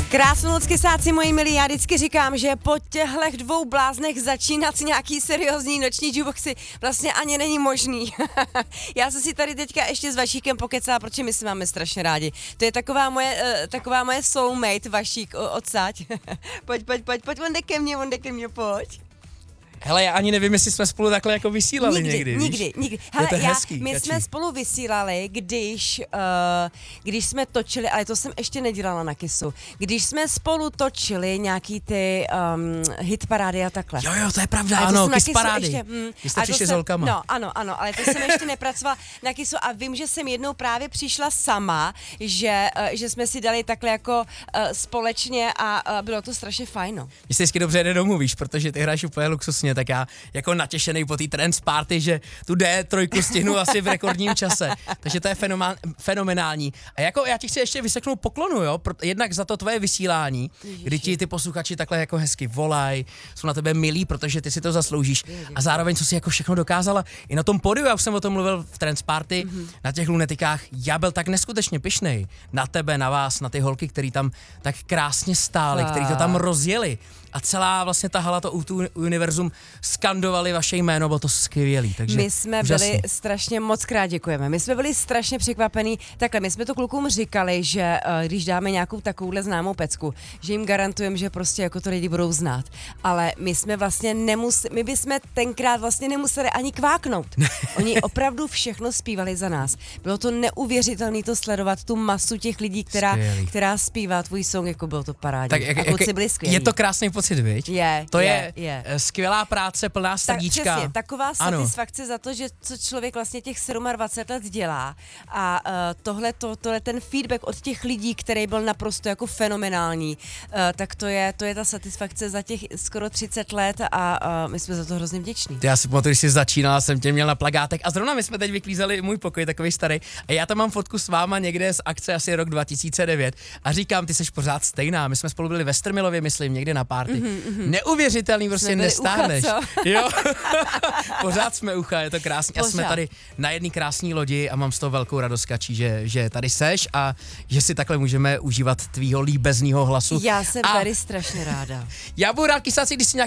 Krásnou noc, kysáci, moji milí, já vždycky říkám, že po těchto dvou bláznech začínat nějaký seriózní noční jukeboxy vlastně ani není možný. Já jsem si tady teďka ještě s Vašíkem pokecala, protože my si máme strašně rádi. To je taková moje soulmate, Vašík, odsaď. Pojď, on jde ke mně, pojď. Hele, já ani nevím, jestli jsme spolu takhle jako vysílali někdy. Nikdy. Hele, je to hezký, my jsme spolu vysílali, když jsme točili, ale to jsem ještě nedělala na Kissu, když jsme spolu točili nějaký ty hitparády a takhle. Jo, to je pravda, ano, Kiss parády. Vy jste přišli s holkama. No, ano, ale to jsem ještě nepracovala na Kissu a vím, že jsem jednou právě přišla sama, že jsme si dali takhle jako společně a bylo to strašně fajn. Mně se vždycky dobře nedomluvíš, protože ty hraješ úplně luxusně, tak já jako natěšený po té trance party, že tu D3 stihnu asi v rekordním čase. Takže to je fenomenální. A jako já ti chci ještě vyseknout poklonu, jo, jednak za to tvoje vysílání, kdy ti ty posluchači takhle jako hezky volají, jsou na tebe milí, protože ty si to zasloužíš. A zároveň, co si jako všechno dokázala i na tom podiu, já už jsem o tom mluvil v trance party, na těch lunetikách, já byl tak neskutečně pyšnej na tebe, na vás, na ty holky, který tam tak krásně stály, který to tam rozjeli. A celá vlastně ta hala, to univerzum skandovali vaše jméno, bylo to skvělý. Takže my jsme byli strašně, moc krát děkujeme. My jsme byli strašně překvapení. Takhle, my jsme to klukům říkali, že když dáme nějakou takovouhle známou pecku, že jim garantujeme, že prostě jako to lidi budou znát. Ale my jsme vlastně my bychom tenkrát vlastně nemuseli ani kváknout. Oni opravdu všechno zpívali za nás. Bylo to neuvěřitelné to sledovat, tu masu těch lidí, která zpívá tvůj song, jako bylo to parádní. Tak, a kluci byli skvělí. Je to krásný pocit, viď? Je skvělá práce, plná srdíčka. Tak přesně, taková satisfakce za to, že co člověk vlastně těch 27 let dělá a tohle ten feedback od těch lidí, který byl naprosto jako fenomenální, tak to je ta satisfakce za těch skoro 30 let a my jsme za to hrozně vděční. Já si pamatuju, když jsi začínala, jsem tě měl na plakátek a zrovna my jsme teď vyklízeli můj pokoj, takový starý, a já tam mám fotku s váma někde z akce asi rok 2009 a říkám, ty seš pořád stejná, my jsme spolu byli ve Strmilově, myslím, někde na party. Neuvěřitelný, prostě nestáhneš. Jo. Pořád jsme ucha, je to krásný. A jsme tady na jedné krásné lodi a mám z toho velkou radost, Kačí, že tady seš a že si takhle můžeme užívat tvýho líbezného hlasu. Já jsem tady strašně ráda. Já budu rád, kysáci, když si nějaký